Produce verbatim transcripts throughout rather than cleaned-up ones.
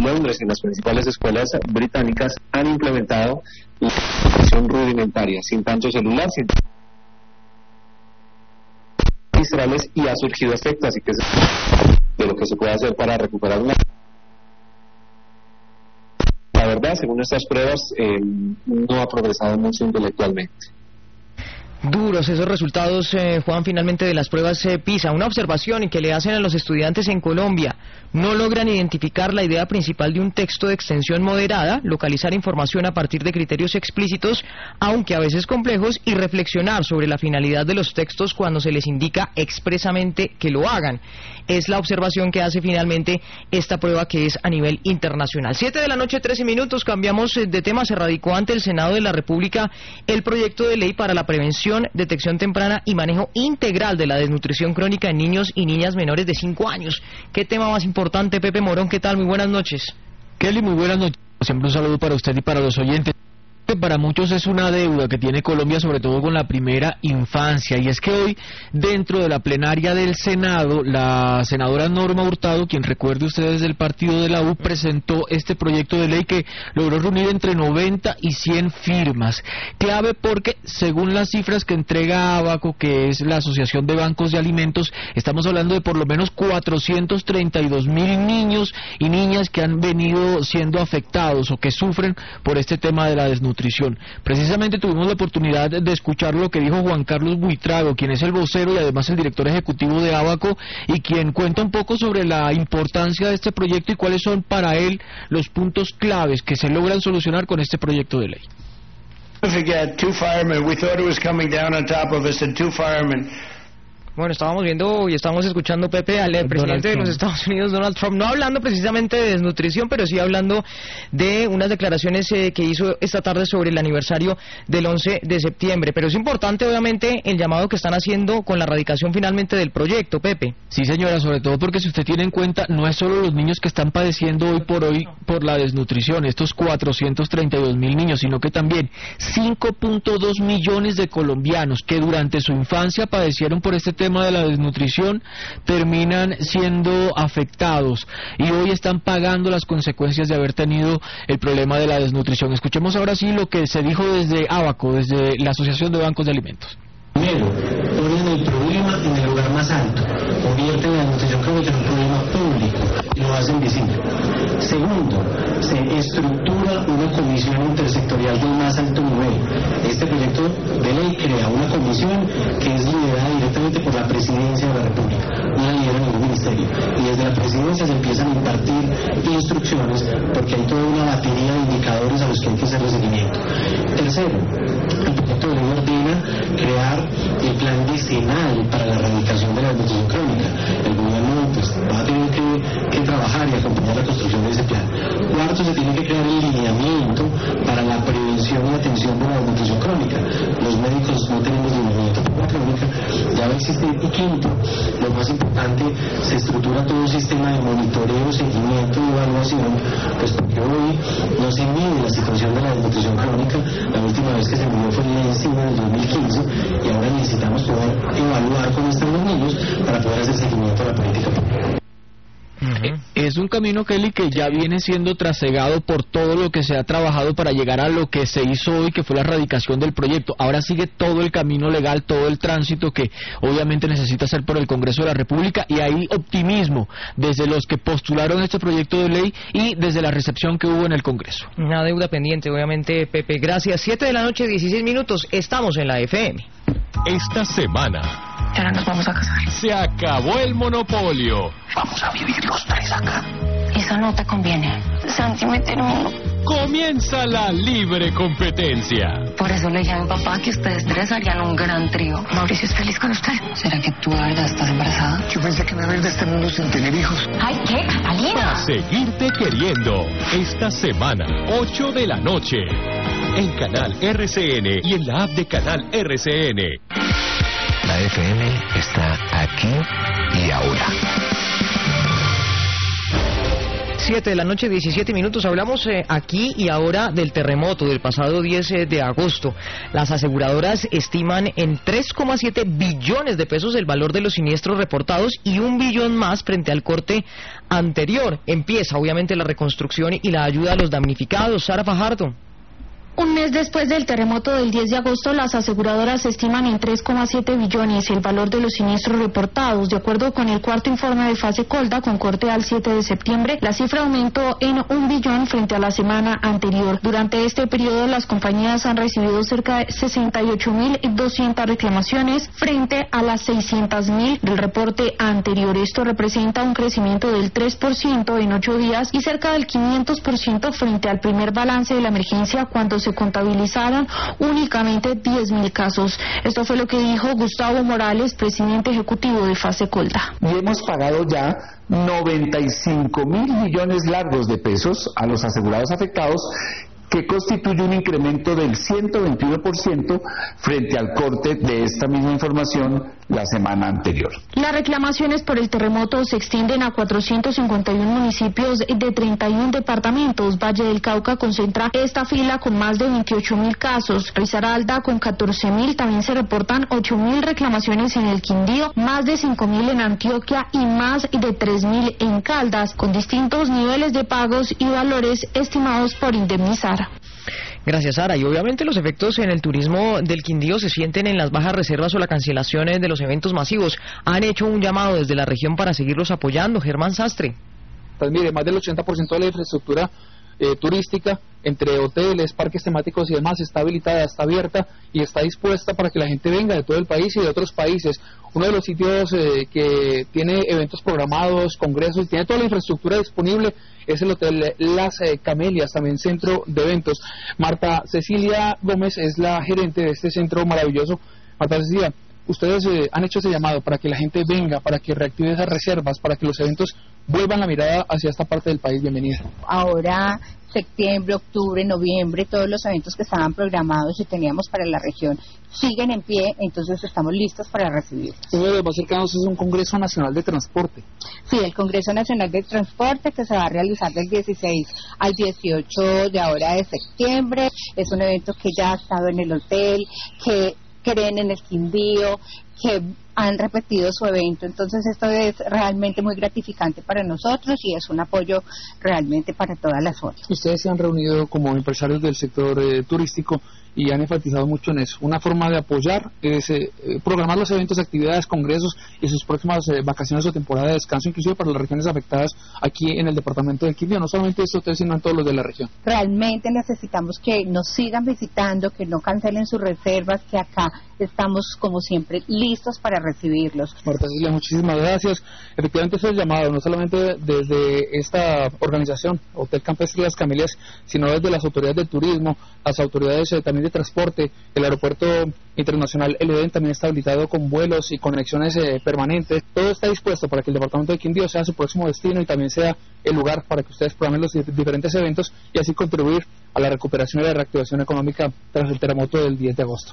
Londres y en las principales escuelas británicas han implementado la educación rudimentaria, sin tanto celular, sin magistrales, y ha surgido efecto, así que es de lo que se puede hacer para recuperar una... La verdad, según estas pruebas, eh, no ha progresado mucho intelectualmente. Duros esos resultados, eh, Juan, finalmente de las pruebas eh, PISA. Una observación que le hacen a los estudiantes en Colombia: no logran identificar la idea principal de un texto de extensión moderada, localizar información a partir de criterios explícitos, aunque a veces complejos, y reflexionar sobre la finalidad de los textos cuando se les indica expresamente que lo hagan. Es la observación que hace finalmente esta prueba, que es a nivel internacional. Siete de la noche, trece minutos, cambiamos de tema. Se radicó ante el Senado de la República el proyecto de ley para la prevención, detección temprana y manejo integral de la desnutrición crónica en niños y niñas menores de cinco años. ¿Qué tema más importante, Pepe Morón? ¿Qué tal? Muy buenas noches. Kelly, muy buenas noches. Siempre un saludo para usted y para los oyentes. Para muchos es una deuda que tiene Colombia, sobre todo con la primera infancia, y es que hoy, dentro de la plenaria del Senado, la senadora Norma Hurtado, quien, recuerde ustedes, del partido de la U, presentó este proyecto de ley que logró reunir entre noventa y cien firmas. Clave porque, según las cifras que entrega Abaco, que es la Asociación de Bancos de Alimentos, estamos hablando de por lo menos cuatrocientos treinta y dos mil niños y niñas que han venido siendo afectados o que sufren por este tema de la desnutrición. Precisamente tuvimos la oportunidad de escuchar lo que dijo Juan Carlos Buitrago, quien es el vocero y además el director ejecutivo de Abaco, y quien cuenta un poco sobre la importancia de este proyecto y cuáles son para él los puntos claves que se logran solucionar con este proyecto de ley. Bueno, estábamos viendo y estábamos escuchando, Pepe, al presidente de los Estados Unidos, Donald Trump, no hablando precisamente de desnutrición, pero sí hablando de unas declaraciones eh, que hizo esta tarde sobre el aniversario del once de septiembre. Pero es importante, obviamente, el llamado que están haciendo con la radicación finalmente del proyecto, Pepe. Sí, señora, sobre todo porque si usted tiene en cuenta, no es solo los niños que están padeciendo hoy por hoy por la desnutrición, estos cuatrocientos treinta y dos mil niños, sino que también cinco punto dos millones de colombianos que durante su infancia padecieron por este tema de la desnutrición terminan siendo afectados y hoy están pagando las consecuencias de haber tenido el problema de la desnutrición. Escuchemos ahora sí lo que se dijo desde Abaco, desde la Asociación de Bancos de Alimentos. Primero, ponen el problema en el lugar más alto, convierten la desnutrición crónica en un problema público y lo hacen visible. Segundo, se estructura una comisión intersectorial del más alto nivel. Este proyecto de ley crea una comisión que es liderada directamente por la Presidencia de la República, no la lidera ningún ministerio, y desde la Presidencia se empiezan a impartir instrucciones porque hay toda una batería de indicadores a los que hay que hacer seguimiento. Tercero, el proyecto de ley ordena crear el plan decenal para la erradicación de la desnutrición crónica. El gobierno pues, va a tener que, que trabajar y acompañar la construcción de ese plan. Cuarto, se tiene que crear el lineamiento para la prevención y atención de la desnutrición crónica. Los médicos no tenemos lineamiento para la crónica, ya va a existir. Y quinto, lo más importante, se estructura todo un sistema de monitoreo, seguimiento y evaluación, pues porque hoy no se mide la situación de la desnutrición crónica. La última vez que se midió fue en la encima del dos mil quince y ahora necesitamos poder evaluar cómo están los niños para poder hacer seguimiento a la política pública. Uh-huh. Es un camino, Kelly, que ya viene siendo trasegado por todo lo que se ha trabajado para llegar a lo que se hizo hoy, que fue la erradicación del proyecto. Ahora sigue todo el camino legal, todo el tránsito que obviamente necesita hacer por el Congreso de la República, y hay optimismo desde los que postularon este proyecto de ley y desde la recepción que hubo en el Congreso. Una deuda pendiente, obviamente, Pepe. Gracias. Siete de la noche, dieciséis minutos. Estamos en la F M. Esta semana ahora nos vamos a casar. Se acabó el monopolio. Vamos a vivir los tres acá. Eso no te conviene. Santi me terminó. Comienza la libre competencia. Por eso le dije a mi papá que ustedes tres harían un gran trío. Mauricio es feliz con usted. ¿Será que tú de verdad estás embarazada? Yo pensé que me iba a ir de este mundo sin tener hijos. ¡Ay, qué, Catalina! Seguirte queriendo. Esta semana, ocho de la noche. En Canal R C N y en la app de Canal R C N. La F M está aquí y ahora. siete de la noche, diecisiete minutos. Hablamos eh, aquí y ahora del terremoto del pasado diez de agosto. Las aseguradoras estiman en tres coma siete billones de pesos el valor de los siniestros reportados y un billón más frente al corte anterior. Empieza obviamente la reconstrucción y la ayuda a los damnificados. Sara Fajardo. Un mes después del terremoto del diez de agosto, las aseguradoras estiman en tres coma siete billones el valor de los siniestros reportados. De acuerdo con el cuarto informe de Fase Colda, con corte al siete de septiembre, la cifra aumentó en un billón frente a la semana anterior. Durante este periodo, las compañías han recibido cerca de sesenta y ocho mil doscientas reclamaciones frente a las seiscientas mil del reporte anterior. Esto representa un crecimiento del tres por ciento en ocho días y cerca del quinientos por ciento frente al primer balance de la emergencia, cuando se se contabilizaron únicamente diez mil casos. Esto fue lo que dijo Gustavo Morales, presidente ejecutivo de Fase Colda. Y hemos pagado ya noventa y cinco mil millones largos de pesos a los asegurados afectados, que constituye un incremento del ciento veintiuno por ciento frente al corte de esta misma información la semana anterior. Las reclamaciones por el terremoto se extienden a cuatrocientos cincuenta y uno municipios de treinta y uno departamentos. Valle del Cauca concentra esta fila con más de veintiocho mil casos. Risaralda con catorce mil. También se reportan ocho mil reclamaciones en el Quindío, más de cinco mil en Antioquia y más de tres mil en Caldas, con distintos niveles de pagos y valores estimados por indemnizar. Gracias, Sara. Y obviamente los efectos en el turismo del Quindío se sienten en las bajas reservas o la cancelación de los eventos masivos. Han hecho un llamado desde la región para seguirlos apoyando. Germán Sastre. Pues mire, más del ochenta por ciento de la infraestructura eh, turística, entre hoteles, parques temáticos y demás, está habilitada, está abierta y está dispuesta para que la gente venga de todo el país y de otros países. Uno de los sitios eh, que tiene eventos programados, congresos, y tiene toda la infraestructura disponible es el Hotel Las eh, Camelias, también centro de eventos. Marta Cecilia Gómez es la gerente de este centro maravilloso. Marta Cecilia, ustedes eh, han hecho ese llamado para que la gente venga, para que reactive esas reservas, para que los eventos vuelvan la mirada hacia esta parte del país. Bienvenida. Ahora, septiembre, octubre, noviembre, todos los eventos que estaban programados y teníamos para la región siguen en pie, entonces estamos listos para recibirlos. Uno de los más cercanos es un Congreso Nacional de Transporte. Sí, el Congreso Nacional de Transporte, que se va a realizar del dieciséis al dieciocho de ahora de septiembre. Es un evento que ya ha estado en el hotel, que creen en el Quindío, que han repetido su evento, entonces esto es realmente muy gratificante para nosotros y es un apoyo realmente para toda la zona. Ustedes se han reunido como empresarios del sector eh, turístico y han enfatizado mucho en eso. Una forma de apoyar es eh, programar los eventos, actividades, congresos y sus próximas eh, vacaciones o temporada de descanso, inclusive para las regiones afectadas aquí en el departamento del Quindío, no solamente estos hoteles, sino en todos los de la región. Realmente necesitamos que nos sigan visitando, que no cancelen sus reservas, que acá estamos como siempre listos para recibirlos. Marta Cecilia, muchísimas gracias. Efectivamente, eso es llamado no solamente desde esta organización, Hotel Campestre Las Camelias, sino desde las autoridades del turismo, las autoridades eh, también de transporte. El aeropuerto internacional El Edén también está habilitado con vuelos y conexiones eh, permanentes. Todo está dispuesto para que el departamento de Quindío sea su próximo destino y también sea el lugar para que ustedes programen los diferentes eventos y así contribuir a la recuperación y la reactivación económica tras el terremoto del diez de agosto.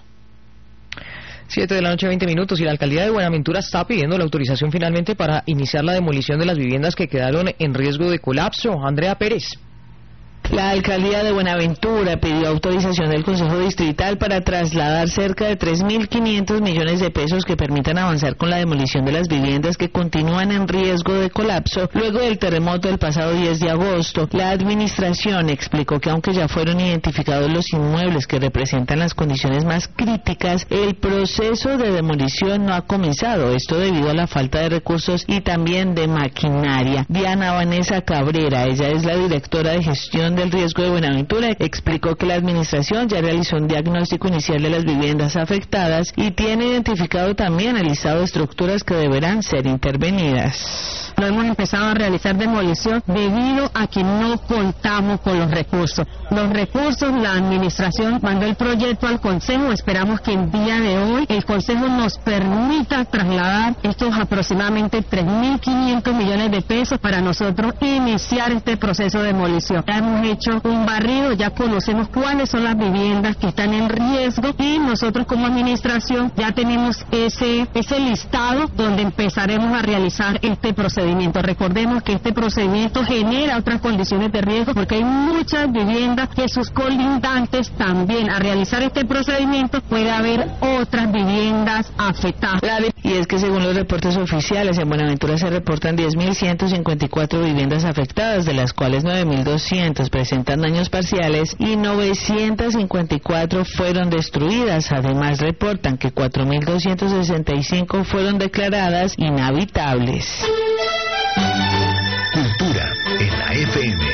siete de la noche, veinte minutos, y la alcaldía de Buenaventura está pidiendo la autorización finalmente para iniciar la demolición de las viviendas que quedaron en riesgo de colapso. Andrea Pérez. La alcaldía de Buenaventura pidió autorización del Consejo Distrital para trasladar cerca de tres mil quinientos millones de pesos que permitan avanzar con la demolición de las viviendas que continúan en riesgo de colapso luego del terremoto del pasado diez de agosto. La administración explicó que aunque ya fueron identificados los inmuebles que representan las condiciones más críticas, el proceso de demolición no ha comenzado, esto debido a la falta de recursos y también de maquinaria. Diana Vanessa Cabrera, ella es la directora de gestión del riesgo de Buenaventura, explicó que la administración ya realizó un diagnóstico inicial de las viviendas afectadas y tiene identificado también el listado de estructuras que deberán ser intervenidas. No hemos empezado a realizar demolición debido a que no contamos con los recursos. Los recursos, la administración mandó el proyecto al Consejo, esperamos que el día de hoy el Consejo nos permita trasladar estos aproximadamente tres mil quinientos millones de pesos para nosotros iniciar este proceso de demolición. Ya hemos hecho un barrido, ya conocemos cuáles son las viviendas que están en riesgo y nosotros como administración ya tenemos ese, ese listado donde empezaremos a realizar este procedimiento. Recordemos que este procedimiento genera otras condiciones de riesgo porque hay muchas viviendas que sus colindantes también. A realizar este procedimiento puede haber otras viviendas afectadas. Y es que según los reportes oficiales, en Buenaventura se reportan diez mil ciento cincuenta y cuatro viviendas afectadas, de las cuales nueve mil doscientas presentan daños parciales y novecientas cincuenta y cuatro fueron destruidas. Además, reportan que cuatro mil doscientas sesenta y cinco fueron declaradas inhabitables. Cultura en la F M.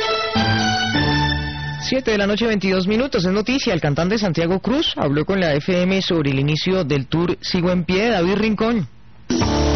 siete de la noche, veintidós minutos. Es noticia. El cantante Santiago Cruz habló con la F M sobre el inicio del tour Sigo en Pie. David Rincón.